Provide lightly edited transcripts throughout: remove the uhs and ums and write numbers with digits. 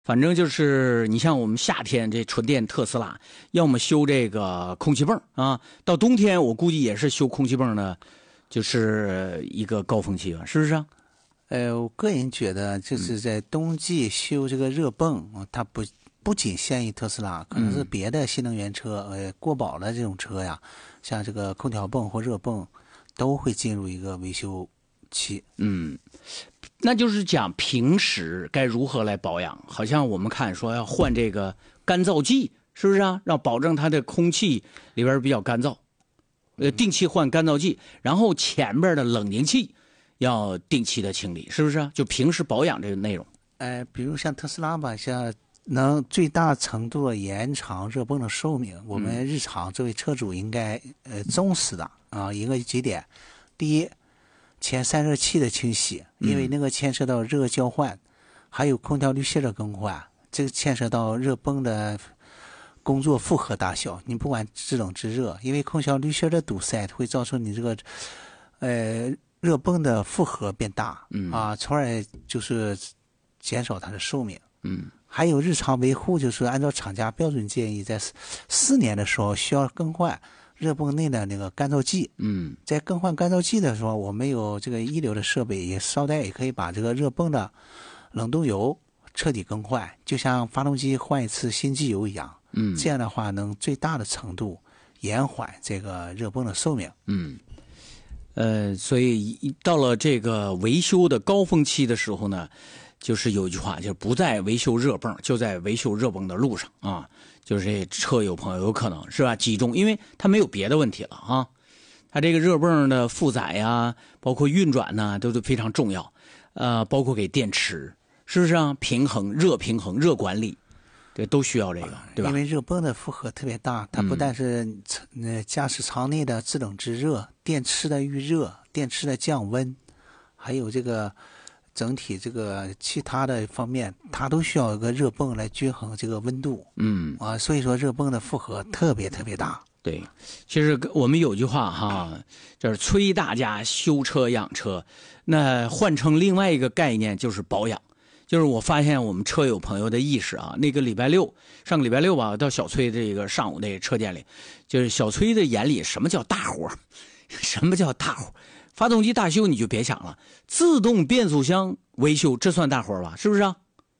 反正就是你像我们夏天这纯电特斯拉，要么修这个空气泵啊，到冬天我估计也是修空气泵的，就是一个高峰期吧，是不是啊？ 我个人觉得就是在冬季修这个热泵，它不仅限于特斯拉，可能是别的新能源车，过保的这种车呀，像这个空调泵或热泵，都会进入一个维修期。 那就是讲平时该如何来保养。好像我们看说要换这个干燥剂，是不是啊？让保证它的空气里边比较干燥，定期换干燥剂，然后前边的冷凝器要定期的清理，是不是啊？就平时保养这个内容。 比如像特斯拉吧，像能最大程度的延长热泵的寿命，我们日常作为车主应该重视的啊一个几点。第一，前散热器的清洗，因为那个牵涉到热交换，还有空调滤芯的更换，这个牵涉到热泵的工作负荷大小。你不管制冷制热，因为空调滤芯的堵塞会造成你这个热泵的负荷变大，从而就是减少它的寿命。还有日常维护，就是按照厂家标准建议，在4年的时候需要更换热泵内的那个干燥剂。在更换干燥剂的时候，我们有这个一流的设备，也捎带也可以把这个热泵的冷冻油彻底更换，就像发动机换一次新机油一样。这样的话能最大的程度延缓这个热泵的寿命。 所以到了这个维修的高峰期的时候呢，就是有一句话，就是不在维修热泵，就在维修热泵的路上啊。就是这车友朋友有可能是吧，集中，因为它没有别的问题了啊。它这个热泵的负载呀，包括运转呢，都非常重要。包括给电池，是不是啊？平衡、热管理，这都需要这个，对吧？ 因为热泵的负荷特别大，它不但是驾驶舱内的制冷制热、电池的预热、电池的降温，还有这个整体这个其他的方面，它都需要一个热泵来均衡这个温度。所以说热泵的负荷特别特别大。 对，其实我们有句话哈，就是催大家修车养车，那换成另外一个概念就是保养。就是我发现我们车友朋友的意识啊，那个上个礼拜六吧，到小崔这个上午那个车间里，就是小崔的眼里，什么叫大活？什么叫大活？发动机大修你就别想了，自动变速箱维修这算大活吧？是不是啊？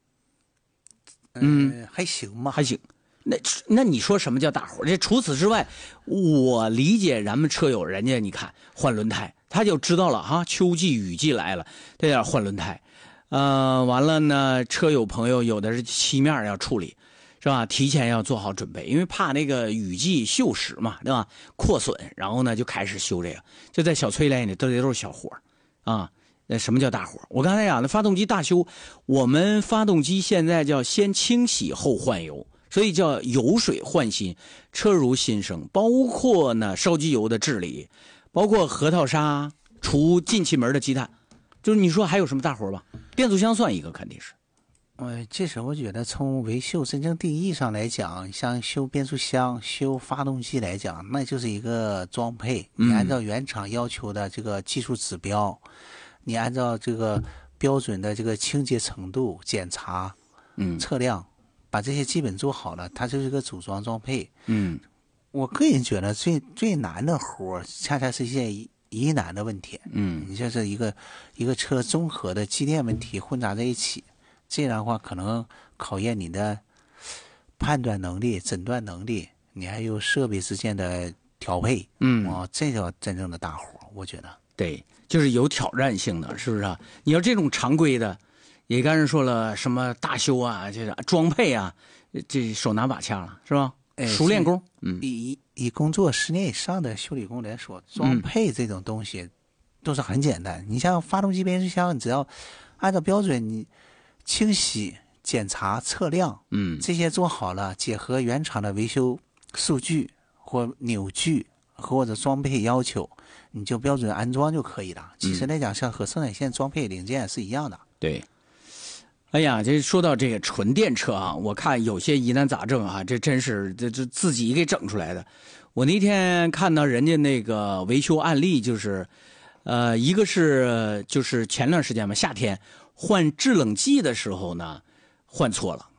还行吧， 还行。那你说什么叫大活？这除此之外，我理解咱们车友人家你看换轮胎，他就知道了哈，秋季雨季来了，他要换轮胎。完了呢，车友朋友有的是漆面要处理，是吧？提前要做好准备，因为怕那个雨季锈蚀嘛，对吧？扩损，然后呢就开始修这个，就在小崔来里都是小活啊。什么叫大活？我刚才讲的发动机大修，我们发动机现在叫先清洗后换油，所以叫油水换新，车如新生。包括呢烧机油的治理，包括核桃砂、除进气门的积碳，就是你说还有什么大活吧？变速箱算一个，肯定是。 其实我觉得从维修真正定义上来讲，像修变速箱、修发动机来讲，那就是一个装配。你按照原厂要求的这个技术指标，你按照这个标准的这个清洁程度检查、测量，把这些基本做好了，它就是一个组装装配。我个人觉得最难的活，恰恰是一些疑难的问题。你像是一个车综合的机电问题混杂在一起，这样的话可能考验你的判断能力、诊断能力，你还有设备之间的调配。这叫真正的大活，我觉得。 对，就是有挑战性的，是不是啊？你要这种常规的，也刚才说了什么大修啊，这是装配啊，这手拿把掐了，是吧？熟练工。 以工作10年以上的修理工来说，装配这种东西都是很简单。你像发动机、变速箱，你只要按照标准，你清洗、检查、测量，这些做好了，结合原厂的维修数据或扭矩或者装配要求，你就标准安装就可以了。其实来讲，像和生产线装配零件是一样的。 对。哎呀，这说到这个纯电车啊，我看有些疑难杂症啊，这真是这自己给整出来的。我那天看到人家那个维修案例，就是一个是就是前段时间吧，夏天换制冷剂的时候呢， 换错了。